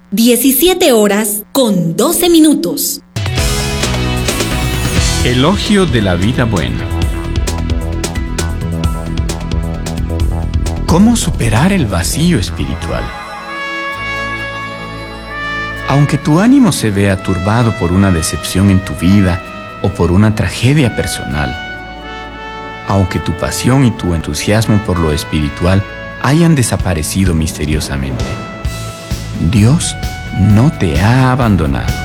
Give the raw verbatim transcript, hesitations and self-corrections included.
diecisiete horas con doce minutos. Elogio de la vida buena. ¿Cómo superar el vacío espiritual? Aunque tu ánimo se vea turbado por una decepción en tu vida o por una tragedia personal, aunque tu pasión y tu entusiasmo por lo espiritual hayan desaparecido misteriosamente, Dios no te ha abandonado.